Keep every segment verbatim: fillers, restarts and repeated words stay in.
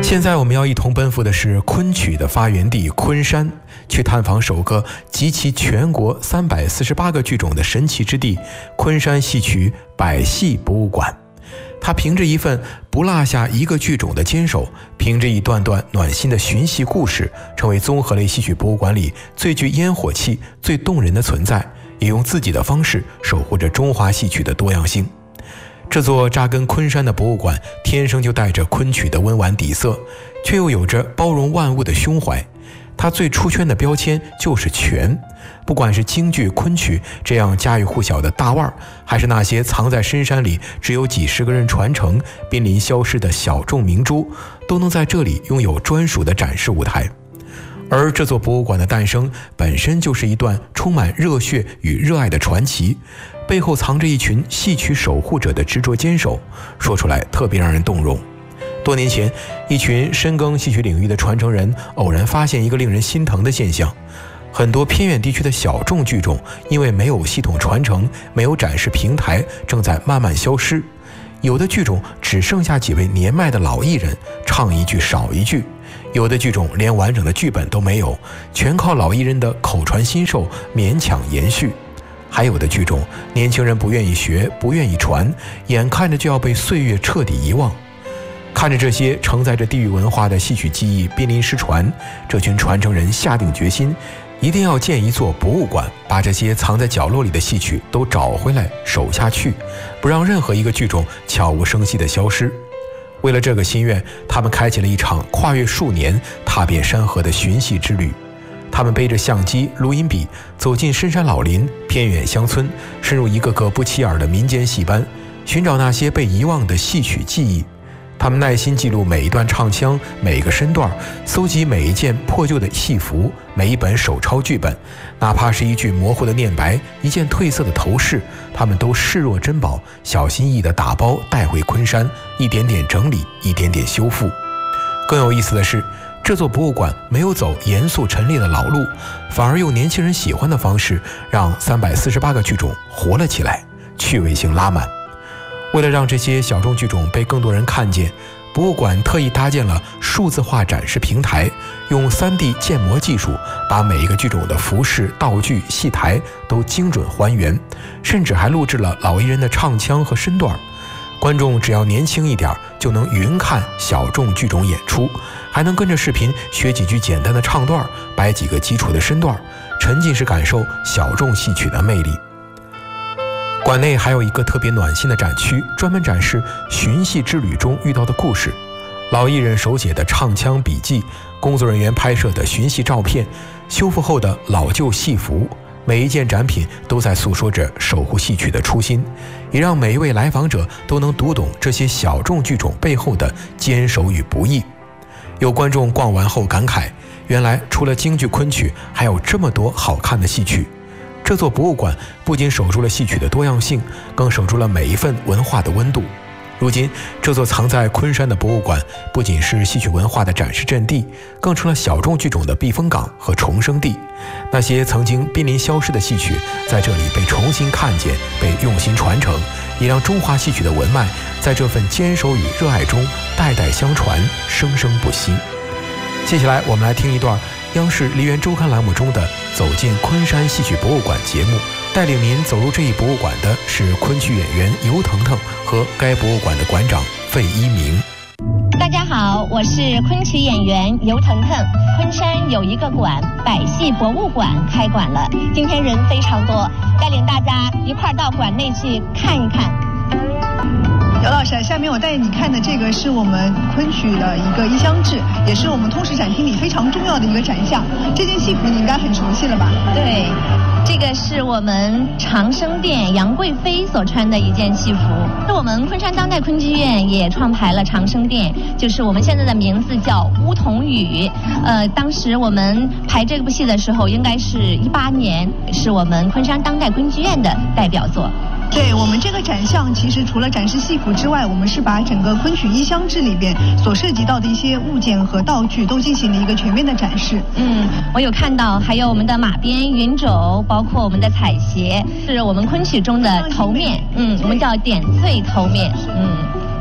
现在我们要一同奔赴的是昆曲的发源地昆山，去探访首个集齐全国三百四十八个剧种的神奇之地——昆山戏曲百戏博物馆。它凭着一份不落下一个剧种的坚守，凭着一段段暖心的寻戏故事，成为综合类戏曲博物馆里最具烟火气、最动人的存在，也用自己的方式守护着中华戏曲的多样性。这座扎根昆山的博物馆天生就带着昆曲的温婉底色，却又有着包容万物的胸怀。它最出圈的标签就是全，不管是京剧、昆曲这样家喻户晓的大腕儿，还是那些藏在深山里只有几十个人传承、濒临消失的小众明珠，都能在这里拥有专属的展示舞台。而这座博物馆的诞生本身就是一段充满热血与热爱的传奇，背后藏着一群戏曲守护者的执着坚守，说出来特别让人动容。多年前，一群深耕戏曲领域的传承人偶然发现一个令人心疼的现象：很多偏远地区的小众剧种因为没有系统传承、没有展示平台，正在慢慢消失。有的剧种只剩下几位年迈的老艺人，唱一句少一句；有的剧种连完整的剧本都没有，全靠老艺人的口传心授勉强延续。还有的剧种，年轻人不愿意学，不愿意传，眼看着就要被岁月彻底遗忘。看着这些承载着地域文化的戏曲技艺濒临失传，这群传承人下定决心，一定要建一座博物馆，把这些藏在角落里的戏曲都找回来守下去，不让任何一个剧种悄无声息地消失。为了这个心愿，他们开启了一场跨越数年、踏遍山河的寻戏之旅。他们背着相机、录音笔，走进深山老林、偏远乡村，深入一个个不起眼的民间戏班，寻找那些被遗忘的戏曲技艺。他们耐心记录每一段唱腔、每一个身段，搜集每一件破旧的戏服、每一本手抄剧本，哪怕是一句模糊的念白、一件褪色的头饰，他们都视若珍宝，小心翼翼地打包带回昆山，一点点整理，一点点修复。更有意思的是，这座博物馆没有走严肃陈列的老路，反而用年轻人喜欢的方式，让三百四十八个剧种活了起来，趣味性拉满。为了让这些小众剧种被更多人看见，博物馆特意搭建了数字化展示平台，用 三 D 建模技术把每一个剧种的服饰、道具、戏台都精准还原，甚至还录制了老艺人的唱腔和身段。观众只要年轻一点，就能云看小众剧种演出，还能跟着视频学几句简单的唱段，摆几个基础的身段，沉浸式感受小众戏曲的魅力。馆内还有一个特别暖心的展区，专门展示寻戏之旅中遇到的故事，老艺人手写的唱腔笔记，工作人员拍摄的寻戏照片，修复后的老旧戏服，每一件展品都在诉说着守护戏曲的初心，也让每一位来访者都能读懂这些小众剧种背后的坚守与不易。有观众逛完后感慨，原来除了京剧、昆曲，还有这么多好看的戏曲。这座博物馆不仅守住了戏曲的多样性，更守住了每一份文化的温度。如今，这座藏在昆山的博物馆不仅是戏曲文化的展示阵地，更成了小众剧种的避风港和重生地。那些曾经濒临消失的戏曲，在这里被重新看见，被用心传承，也让中华戏曲的文脉在这份坚守与热爱中代代相传，生生不息。接下来，我们来听一段央视梨园周刊栏目中的走进昆山戏曲博物馆节目，带领您走入这一博物馆的是昆曲演员尤腾腾和该博物馆的馆长费一鸣。 大家好，我是昆曲演员尤腾腾。昆山有一个馆，百戏博物馆开馆了，今天人非常多，带领大家一块到馆内去看一看。 姚老师，下面我带你看的这个是我们昆曲的一个衣厢制，也是我们通识展厅里非常重要的一个展项。这件戏服你应该很熟悉了吧？ 对，这个是我们长生殿杨贵妃所穿的一件戏服。是我们昆山当代昆剧院也创排了长生殿，就是我们现在的名字叫乌童语。呃，当时我们排这部戏的时候，应该是一八年，是我们昆山当代昆剧院的代表作。 对，我们这个展项其实除了展示戏服之外，我们是把整个昆曲衣厢制里边所涉及到的一些物件和道具都进行了一个全面的展示。 嗯，我有看到，还有我们的马鞭、云肘，包括我们的彩鞋，是我们昆曲中的头面。嗯，我们叫点缀头面。嗯。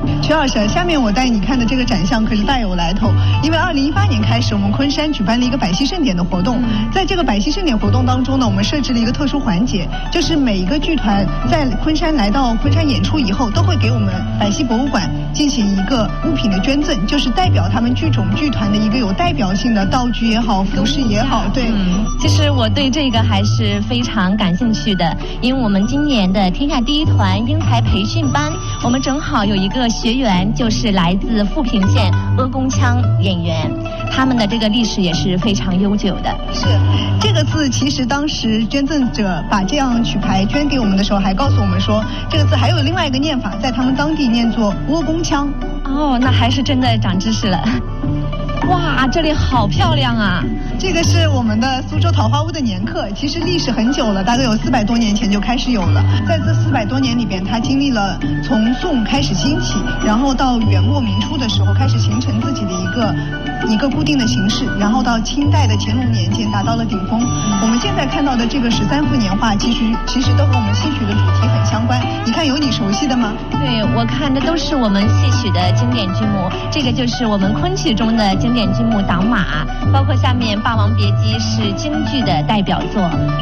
曲老师，下面我带你看的这个展项可是大有来头，因为二零一八年开始，我们昆山举办了一个百戏盛典的活动。在这个百戏盛典活动当中呢，我们设置了一个特殊环节，就是每一个剧团在昆山来到昆山演出以后，都会给我们百戏博物馆进行一个物品的捐赠，就是代表他们剧种剧团的一个有代表性的道具也好，服饰也好。对， 嗯，其实我对这个还是非常感兴趣的，因为我们今年的天下第一团英才培训班，我们正好有一个学员就是来自富平县阿公腔演员，他们的这个历史也是非常悠久的。 是，这个字其实当时捐赠者把这样曲牌捐给我们的时候，还告诉我们说，这个字还有另外一个念法，在他们当地念作阿公腔。 哦，那还是真的长知识了。哇，这里好漂亮啊！ 这个是我们的苏州桃花坞的年刻，其实历史很久了，大概有四百多年前就开始有了。在这四百多年里边，它经历了从宋开始兴起，然后到元末明初的时候开始形成自己的一个一个固定的形式，然后到清代的乾隆年间达到了顶峰。我们现在看到的这个十三幅年画，其实其实都和我们戏曲的主题很相关。你看，有你熟悉的吗？ 对，我看的都是我们戏曲的经典剧目，这个就是我们昆曲中的经典剧目《党马》，包括下面《霸王别姬》是京剧的代表作。